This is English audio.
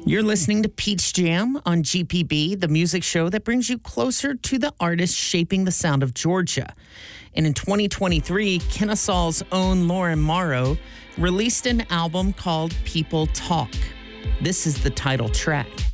You're listening to Peach Jam on GPB, the music show that brings you closer to the artists shaping the sound of Georgia. And in 2023, Kennesaw's own Lauren Morrow released an album called People Talk. This is the title track.